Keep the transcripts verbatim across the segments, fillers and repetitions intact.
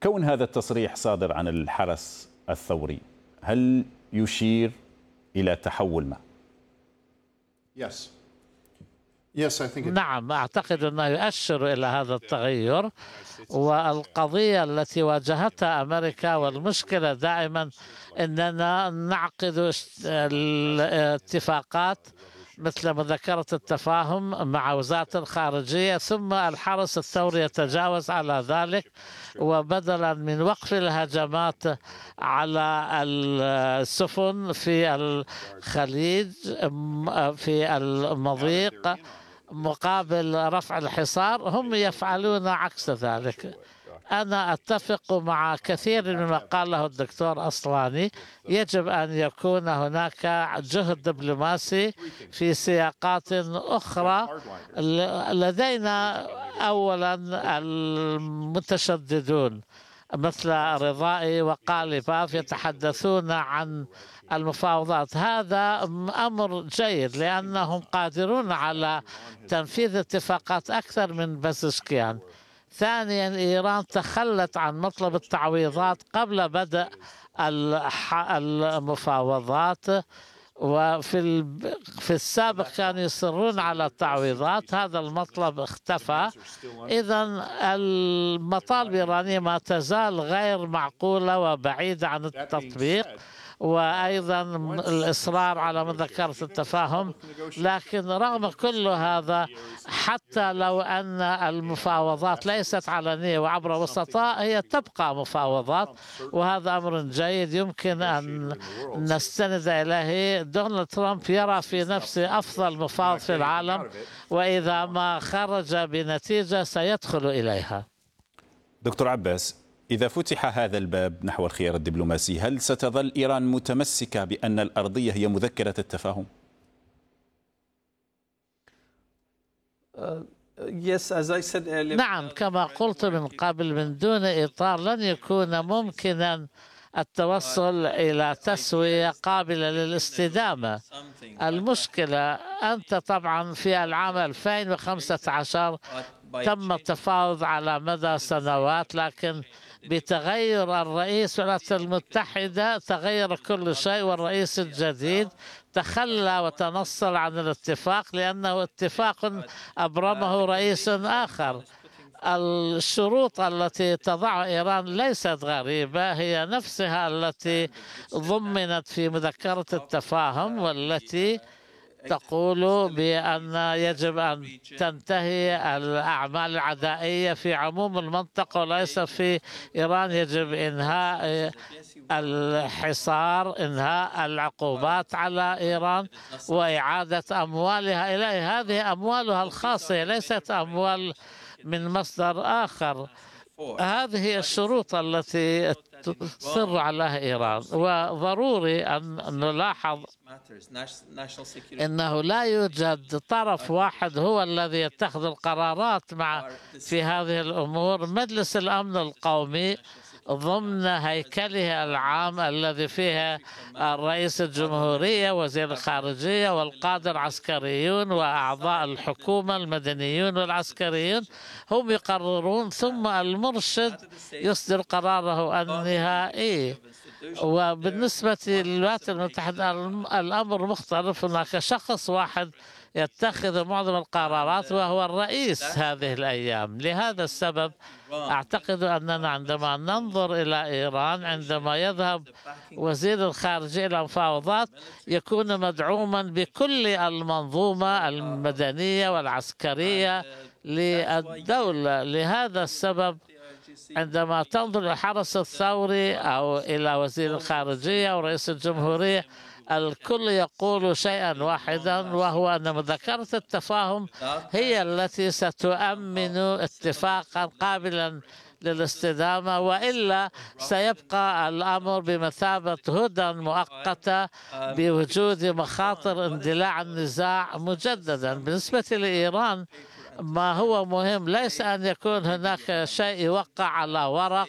كون هذا التصريح صادر عن الحرس الثوري هل يشير إلى تحول ما؟ Yes. Yes, I think it... نعم، أعتقد أنه يؤشر إلى هذا التغير. والقضية التي واجهتها أمريكا والمشكلة دائما أننا نعقد الاتفاقات مثل مذكرة التفاهم مع وزارة الخارجية، ثم الحرس الثوري يتجاوز على ذلك، وبدلا من وقف الهجمات على السفن في الخليج في المضيق مقابل رفع الحصار هم يفعلون عكس ذلك. أنا أتفق مع كثير مما قاله الدكتور أصلاني. يجب أن يكون هناك جهد دبلوماسي في سياقات أخرى. لدينا أولا المتشددون مثل رضائي وقالباف يتحدثون عن المفاوضات. هذا أمر جيد لأنهم قادرون على تنفيذ اتفاقات أكثر من بزشكيان. ثانيا، إيران تخلت عن مطلب التعويضات قبل بدء المفاوضات، وفي في السابق كانوا يصرون على التعويضات. هذا المطلب اختفى. إذن المطالب الإيرانية ما تزال غير معقولة وبعيدة عن التطبيق، وأيضا الإصرار على مذكرة التفاهم. لكن رغم كل هذا، حتى لو أن المفاوضات ليست علنية وعبر وسطاء، هي تبقى مفاوضات، وهذا أمر جيد يمكن أن نستند إليه. دونالد ترامب يرى في نفسه أفضل مفاوض في العالم، وإذا ما خرج بنتيجة سيدخل إليها. دكتور عباس، إذا فتح هذا الباب نحو الخيار الدبلوماسي، هل ستظل إيران متمسكة بأن الأرضية هي مذكرة التفاهم؟ نعم، كما قلت من قبل، من دون إطار لن يكون ممكنا التوصل إلى تسوية قابلة للاستدامة. المشكلة أنت طبعا في العام ألفين وخمسة عشر تم التفاوض على مدى سنوات، لكن بتغير الرئيس الولايات المتحدة تغير كل شيء، والرئيس الجديد تخلى وتنصل عن الاتفاق لأنه اتفاق أبرمه رئيس آخر. الشروط التي تضع إيران ليست غريبة، هي نفسها التي ضمنت في مذكرة التفاهم، والتي تقول بأن يجب أن تنتهي الأعمال العدائية في عموم المنطقة وليس في إيران. يجب إنهاء الحصار، إنهاء العقوبات على إيران، وإعادة أموالها إليه. هذه أموالها الخاصة، ليست أموال من مصدر آخر. هذه الشروط التي تصر عليها إيران. وضروري أن نلاحظ أنه لا يوجد طرف واحد هو الذي يتخذ القرارات مع في هذه الأمور. مجلس الأمن القومي ضمن هيكله العام الذي فيه الرئيس الجمهورية، وزير الخارجية، والقادة العسكريون، وأعضاء الحكومة المدنيون والعسكريون، هم يقررون، ثم المرشد يصدر قراره النهائي. وبالنسبة للولايات المتحدة الأمر مختلف. هناك شخص واحد يتخذ معظم القرارات وهو الرئيس هذه الأيام. لهذا السبب أعتقد أننا عندما ننظر إلى إيران، عندما يذهب وزير الخارجية إلى المفاوضات، يكون مدعوما بكل المنظومة المدنية والعسكرية للدولة. لهذا السبب عندما تنظر إلى الحرس الثوري أو إلى وزير الخارجية ورئيس الجمهورية، الكل يقول شيئا واحدا، وهو أن مذكرة التفاهم هي التي ستؤمن اتفاقا قابلا للاستدامة، وإلا سيبقى الأمر بمثابة هدى مؤقتة بوجود مخاطر اندلاع النزاع مجددا. بالنسبة لإيران، ما هو مهم ليس أن يكون هناك شيء يوقع على ورق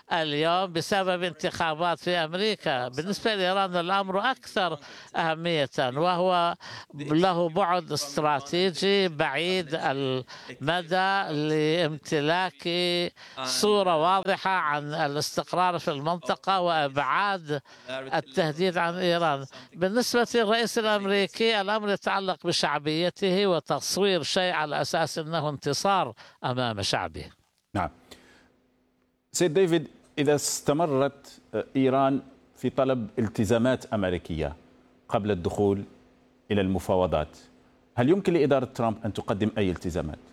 اليوم بسبب انتخابات في أمريكا. بالنسبة لإيران الأمر أكثر أهمية، وهو له بعد استراتيجي بعيد المدى لامتلاك صورة واضحة عن الاستقرار في المنطقة وإبعاد التهديد عن إيران. بالنسبة للرئيس الأمريكي الأمر يتعلق بشعبيته وتصوير شيء على أساس أنه انتصار أمام شعبه. نعم سيد ديفيد، إذا استمرت إيران في طلب التزامات أمريكية قبل الدخول إلى المفاوضات، هل يمكن لإدارة ترامب أن تقدم أي التزامات؟